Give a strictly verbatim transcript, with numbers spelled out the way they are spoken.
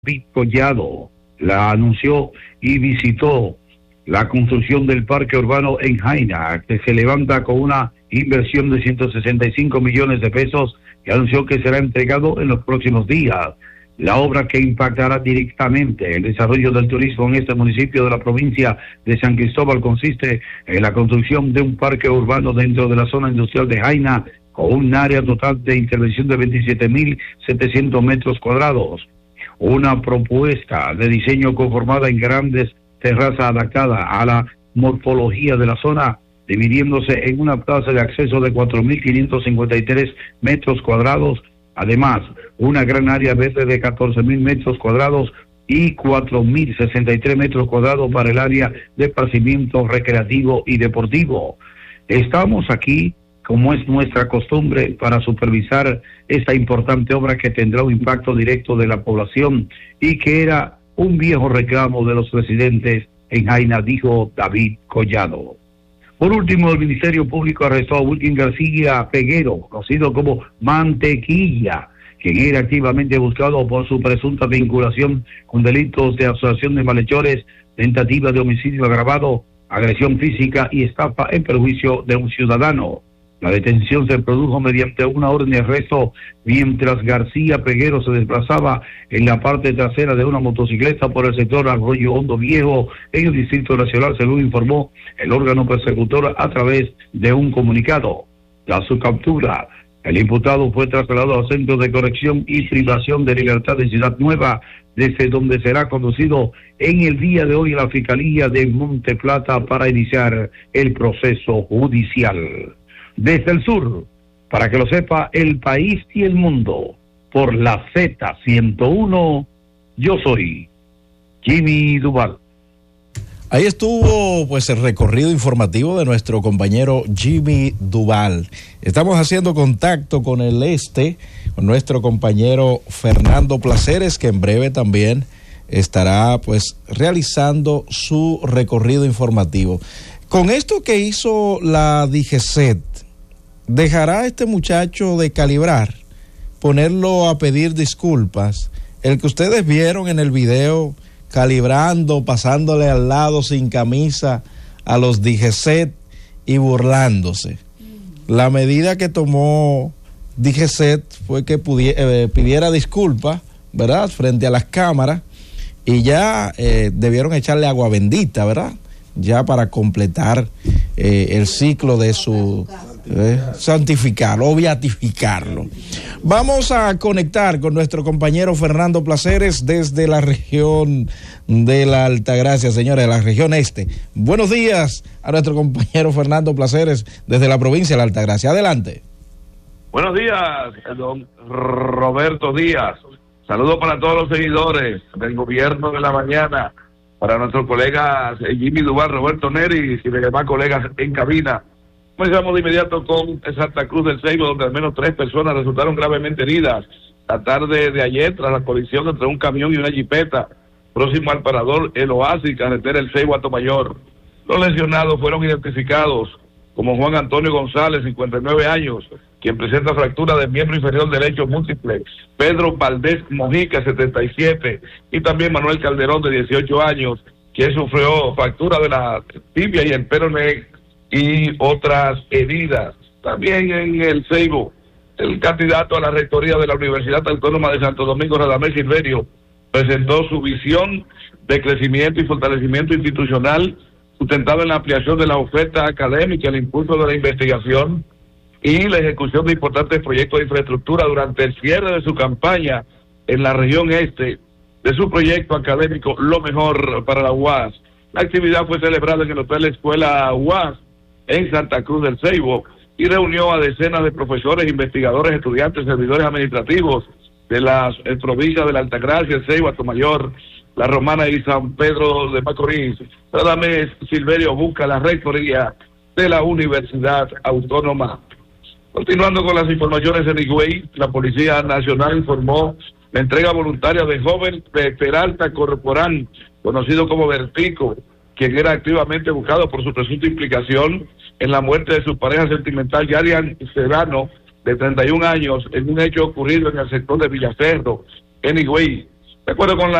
David Collado la anunció y visitó la construcción del parque urbano en Jaina, que se levanta con una inversión de ciento sesenta y cinco millones de pesos y anunció que será entregado en los próximos días. La obra, que impactará directamente el desarrollo del turismo en este municipio de la provincia de San Cristóbal, consiste en la construcción de un parque urbano dentro de la zona industrial de Jaina con un área total de intervención de veintisiete mil setecientos metros cuadrados. Una propuesta de diseño conformada en grandes terrazas adaptada a la morfología de la zona, dividiéndose en una plaza de acceso de cuatro mil quinientos cincuenta y tres metros cuadrados. Además, una gran área verde de catorce mil metros cuadrados y cuatro mil sesenta y tres metros cuadrados para el área de esparcimiento recreativo y deportivo. Estamos aquí, como es nuestra costumbre, para supervisar esta importante obra que tendrá un impacto directo de la población y que era un viejo reclamo de los residentes en Jaina, dijo David Collado. Por último, el Ministerio Público arrestó a Wilkin García Peguero, conocido como Mantequilla, quien era activamente buscado por su presunta vinculación con delitos de asociación de malhechores, tentativa de homicidio agravado, agresión física y estafa en perjuicio de un ciudadano. La detención se produjo mediante una orden de arresto mientras García Peguero se desplazaba en la parte trasera de una motocicleta por el sector Arroyo Hondo Viejo en el Distrito Nacional, según informó el órgano persecutor a través de un comunicado. Tras su captura, el imputado fue trasladado al Centro de Corrección y Privación de Libertad de Ciudad Nueva, desde donde será conducido en el día de hoy a la Fiscalía de Monte Plata para iniciar el proceso judicial. Desde el sur, para que lo sepa el país y el mundo, por la Z ciento uno, yo soy Jimmy Duval. Ahí estuvo pues el recorrido informativo de nuestro compañero Jimmy Duval. Estamos haciendo contacto con el este, con nuestro compañero Fernando Placeres, que en breve también estará pues realizando su recorrido informativo. Con esto que hizo la D G C E T, ¿dejará este muchacho de calibrar, ponerlo a pedir disculpas? El que ustedes vieron en el video calibrando, pasándole al lado sin camisa a los D G C E T y burlándose. La medida que tomó D G C E T fue que pudiera, eh, pidiera disculpas, ¿verdad?, frente a las cámaras, y ya eh, debieron echarle agua bendita, ¿verdad?, ya para completar eh, el ciclo de su eh, santificarlo o beatificarlo. Vamos a conectar con nuestro compañero Fernando Placeres desde la región de la Altagracia, señores, de la región este. Buenos días a nuestro compañero Fernando Placeres desde la provincia de la Altagracia. Adelante. Buenos días, don Roberto Díaz. Saludos para todos los seguidores del Gobierno de la Mañana, para nuestros colegas Jimmy Duval, Roberto Neri y los demás colegas en cabina. Comenzamos de inmediato con Santa Cruz del Ceibo, donde al menos tres personas resultaron gravemente heridas la tarde de ayer tras la colisión entre un camión y una jipeta próximo al parador El Oasis, carretera El Ceibo a Tomayor. Los lesionados fueron identificados como Juan Antonio González, cincuenta y nueve años, quien presenta fractura de miembro inferior derecho múltiple; Pedro Valdés Mojica, setenta y siete, y también Manuel Calderón, de dieciocho años, quien sufrió fractura de la tibia y el peroné y otras heridas. También en el Ceibo, el candidato a la rectoría de la Universidad Autónoma de Santo Domingo, Radamés Silverio, presentó su visión de crecimiento y fortalecimiento institucional sustentado en la ampliación de la oferta académica, el impulso de la investigación y la ejecución de importantes proyectos de infraestructura durante el cierre de su campaña en la región este de su proyecto académico Lo Mejor para la U A S. La actividad fue celebrada en el Hotel Escuela U A S en Santa Cruz del Ceibo y reunió a decenas de profesores, investigadores, estudiantes, servidores administrativos de las eh, provincias de la Altagracia, El Ceibo, Atomayor, La Romana y San Pedro de Macorís. Radamés Silverio busca la rectoría de la Universidad Autónoma. Continuando con las informaciones en Higüey, la Policía Nacional informó la entrega voluntaria de joven Peralta Corporán, conocido como Vertico, quien era activamente buscado por su presunta implicación en la muerte de su pareja sentimental, Yarian Serrano, de treinta y un años, en un hecho ocurrido en el sector de Villacerro, en Higüey. De acuerdo con la